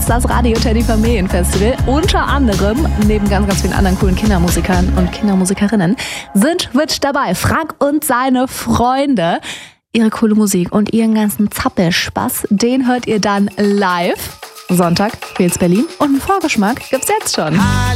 ist das Radio Teddy Familienfestival. Unter anderem, neben ganz, ganz vielen anderen coolen Kindermusikern und Kindermusikerinnen, sind mit dabei Frank und seine Freunde. Ihre coole Musik und ihren ganzen Zappelspaß, den hört ihr dann live. Sonntag, Queens Berlin. Und einen Vorgeschmack gibt's jetzt schon.